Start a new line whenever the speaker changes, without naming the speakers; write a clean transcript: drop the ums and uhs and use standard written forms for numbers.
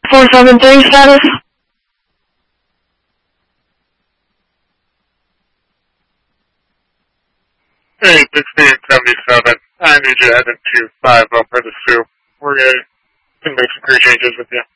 473 status.
Hey, 1677. I need you heading to 5 up for the soup. We're going to make some crew changes with you.